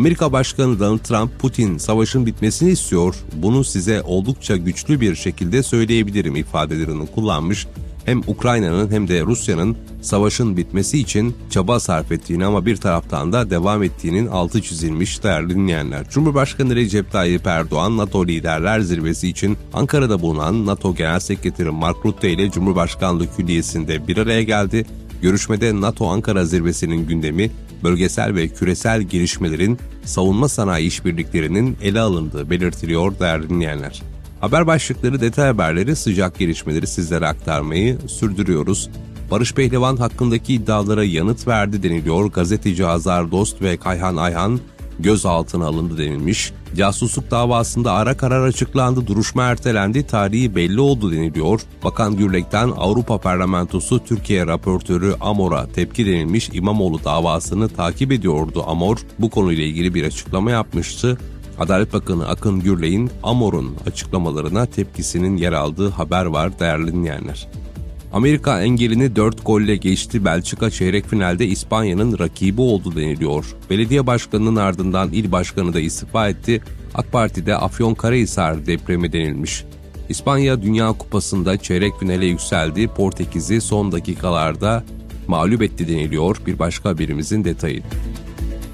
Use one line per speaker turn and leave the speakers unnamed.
Amerika Başkanı Donald Trump, Putin savaşın bitmesini istiyor, bunu size oldukça güçlü bir şekilde söyleyebilirim ifadelerini kullanmış. Hem Ukrayna'nın hem de Rusya'nın savaşın bitmesi için çaba sarf ettiğini ama bir taraftan da devam ettiğinin altı çizilmiş değerli dinleyenler. Cumhurbaşkanı Recep Tayyip Erdoğan, NATO Liderler Zirvesi için Ankara'da bulunan NATO Genel Sekreteri Mark Rutte ile Cumhurbaşkanlığı Külliyesi'nde bir araya geldi. Görüşmede NATO Ankara Zirvesi'nin gündemi, bölgesel ve küresel gelişmelerin savunma sanayi işbirliklerinin ele alındığı belirtiliyor değerli dinleyenler. Haber başlıkları, detay haberleri, sıcak gelişmeleri sizlere aktarmayı sürdürüyoruz. Barış Pehlivan hakkındaki iddialara yanıt verdi deniliyor. Gazeteci Hazar Dost ve Kayhan Ayhan gözaltına alındı denilmiş. Casusluk davasında ara karar açıklandı, duruşma ertelendi, tarihi belli oldu deniliyor. Bakan Gürlek'ten Avrupa Parlamentosu Türkiye raportörü Amor'a tepki denilmiş. İmamoğlu davasını takip ediyordu Amor. Bu konuyla ilgili bir açıklama yapmıştı. Adalet Bakanı Akın Gürlek'in Amor'un açıklamalarına tepkisinin yer aldığı haber var değerli dinleyenler. Amerika engelini 4 golle geçti. Belçika çeyrek finalde İspanya'nın rakibi oldu deniliyor. Belediye başkanının ardından il başkanı da istifa etti. AK Parti'de Afyonkarahisar depremi denilmiş. İspanya Dünya Kupası'nda çeyrek finale yükseldi. Portekiz'i son dakikalarda mağlup etti deniliyor. Bir başka haberimizin detayı.